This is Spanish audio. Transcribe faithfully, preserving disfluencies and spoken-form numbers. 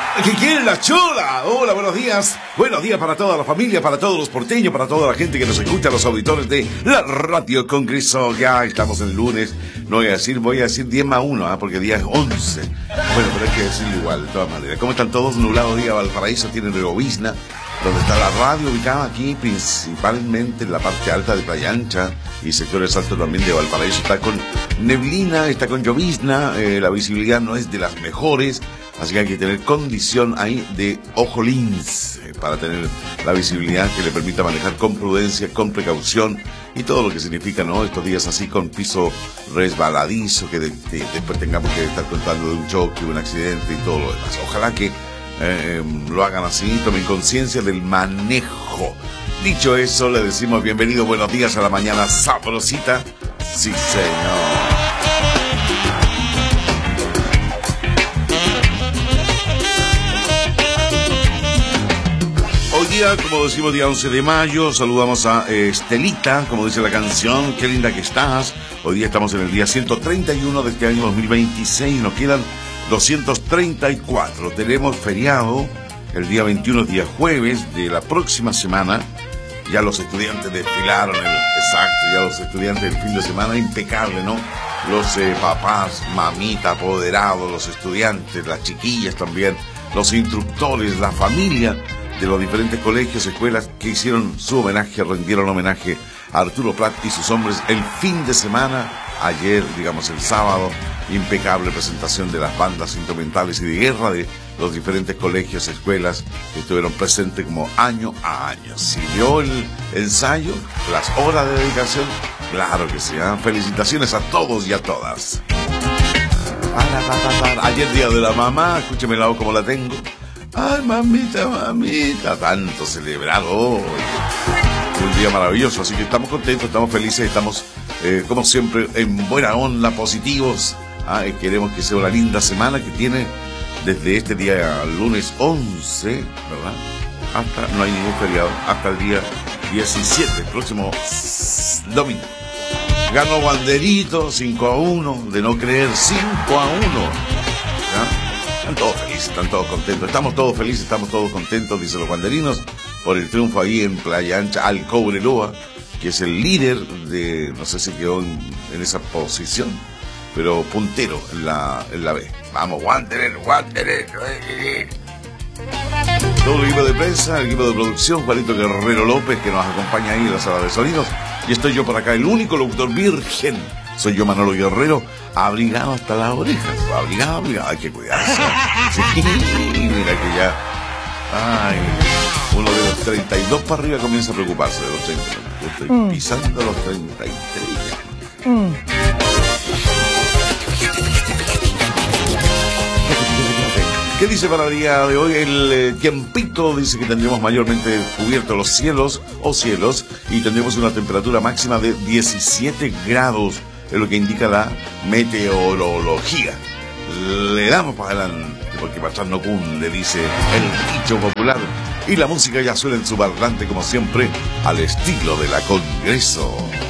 ¿Qué quiere la chola? Hola, buenos días. Buenos días para toda la familia, para todos los porteños, para toda la gente que nos escucha, los auditores de la Radio Congreso. Ya estamos en el lunes. No voy a decir, voy a decir diez más uno, ¿eh? Porque día es once. Bueno, pero hay que decirlo igual, de todas maneras. ¿Cómo están todos? Nublado día, Valparaíso tiene Neovizna, donde está la radio ubicada aquí, principalmente en la parte alta de Playa Ancha y sectores altos también de Valparaíso. Está con neblina, está con llovizna, eh, la visibilidad no es de las mejores. Así que hay que tener condición ahí de ojo lins eh, para tener la visibilidad que le permita manejar con prudencia, con precaución y todo lo que significa, ¿no? Estos días así con piso resbaladizo, que de, de, después tengamos que estar contando de un choque, un accidente y todo lo demás. Ojalá que eh, lo hagan así, tomen conciencia del manejo. Dicho eso, le decimos bienvenido, buenos días a la mañana sabrosita. Sí, señor. Hoy día, como decimos, día once de mayo, saludamos a eh, Estelita, como dice la canción, qué linda que estás. Hoy día estamos en el día ciento treinta y uno de este año dos mil veintiséis, nos quedan doscientos treinta y cuatro. Tenemos feriado el día veintiuno, día jueves de la próxima semana. Ya los estudiantes desfilaron, el, exacto, ya los estudiantes del fin de semana, impecable, ¿no? Los eh, papás, mamita, apoderados, los estudiantes, las chiquillas también, los instructores, la familia de los diferentes colegios, escuelas que hicieron su homenaje, rindieron homenaje a Arturo Prat y sus hombres el fin de semana, ayer, digamos el sábado, impecable presentación de las bandas instrumentales y de guerra de los diferentes colegios, escuelas que estuvieron presentes como año a año. ¿Siguió el ensayo? ¿Las horas de dedicación? Claro que sí, ¿eh? Felicitaciones a todos y a todas. Para, para, para. Ayer día de la mamá, escúcheme la voz como la tengo. Ay, mamita, mamita, tanto celebrado hoy. Un día maravilloso, así que estamos contentos, estamos felices, estamos, eh, como siempre, en buena onda, positivos. Ah, y queremos que sea una linda semana que tiene desde este día lunes once, ¿verdad? Hasta, no hay ningún feriado, hasta el día diecisiete, el próximo domingo. Ganó Banderito, cinco a uno, de no creer, cinco a uno. ¿Ya? Están todos felices, están todos contentos. Estamos todos felices, estamos todos contentos, dicen los banderinos, por el triunfo ahí en Playa Ancha al Cobreloa, que es el líder de, no sé si quedó en, en esa posición, pero puntero en la, en la B. Vamos, Wanderer, Wanderer. Todo el equipo de prensa, el equipo de producción, Juanito Guerrero López, que nos acompaña ahí en la sala de sonidos. Y estoy yo por acá, el único locutor virgen. Soy yo, Manolo Guerrero, abrigado hasta las orejas. Abrigado, abrigado, hay que cuidarse. Sí, mira que ya... Ay, uno de los treinta y dos para arriba comienza a preocuparse de los treinta. Yo estoy mm. pisando los treinta y tres. Mm. ¿Qué dice para el día de hoy? El eh, tiempito dice que tendremos mayormente cubiertos los cielos o cielos y tendremos una temperatura máxima de diecisiete grados, es lo que indica la meteorología. Le damos para adelante, porque para atrás no cunde, dice el dicho popular. Y la música ya suena en su parlante, como siempre, al estilo de la Congreso.